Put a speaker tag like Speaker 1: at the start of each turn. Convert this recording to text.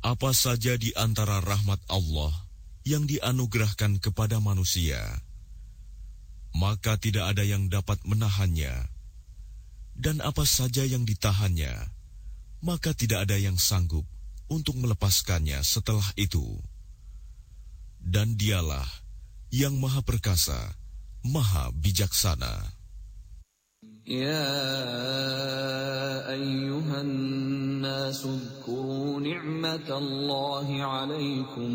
Speaker 1: Apa saja di antara rahmat Allah yang dianugerahkan kepada manusia, maka tidak ada yang dapat menahannya. Dan apa saja yang ditahannya, maka tidak ada yang sanggup untuk melepaskannya setelah itu. Dan dialah yang Maha Perkasa, Maha Bijaksana.
Speaker 2: Ya ayyuhan nasu dzkuru ni'matallahi 'alaikum